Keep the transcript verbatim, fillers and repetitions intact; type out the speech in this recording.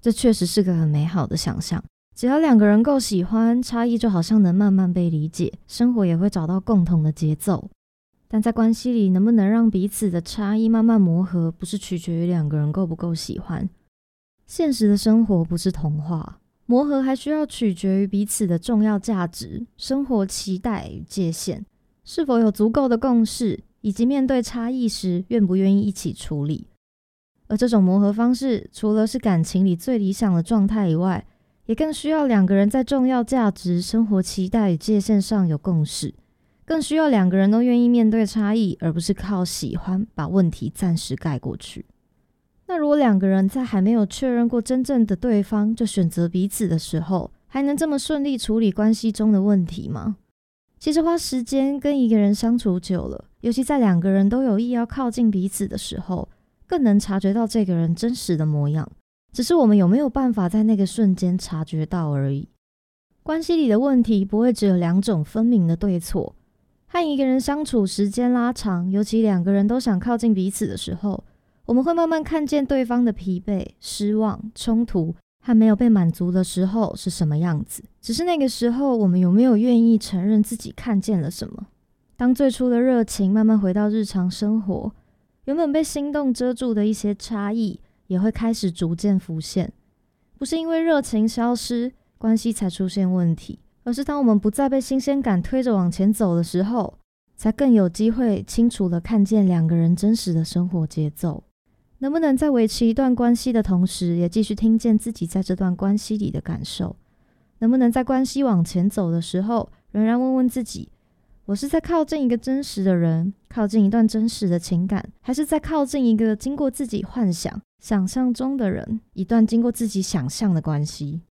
这确实是个很美好的想象。只要两个人够喜欢，差异就好像能慢慢被理解，生活也会找到共同的节奏。但在关系里，能不能让彼此的差异慢慢磨合，不是取决于两个人够不够喜欢。现实的生活不是童话，磨合还需要取决于彼此的重要价值、生活期待与界限，是否有足够的共识，以及面对差异时愿不愿意一起处理。而这种磨合方式，除了是感情里最理想的状态以外，也更需要两个人在重要价值、生活期待与界限上有共识，更需要两个人都愿意面对差异，而不是靠喜欢把问题暂时盖过去。那如果两个人在还没有确认过真正的对方就选择彼此的时候，还能这么顺利处理关系中的问题吗？其实花时间跟一个人相处久了，尤其在两个人都有意要靠近彼此的时候，更能察觉到这个人真实的模样，只是我们有没有办法在那个瞬间察觉到而已。关系里的问题不会只有两种分明的对错，和一个人相处时间拉长，尤其两个人都想靠近彼此的时候，我们会慢慢看见对方的疲惫、失望、冲突和没有被满足的时候是什么样子。只是那个时候，我们有没有愿意承认自己看见了什么？当最初的热情慢慢回到日常生活，原本被心动遮住的一些差异，也会开始逐渐浮现。不是因为热情消失，关系才出现问题，而是当我们不再被新鲜感推着往前走的时候，才更有机会清楚地看见两个人真实的生活节奏。能不能在维持一段关系的同时，也继续听见自己在这段关系里的感受？能不能在关系往前走的时候，仍然问问自己，我是在靠近一个真实的人，靠近一段真实的情感，还是在靠近一个经过自己幻想、想象中的人，一段经过自己想象的关系？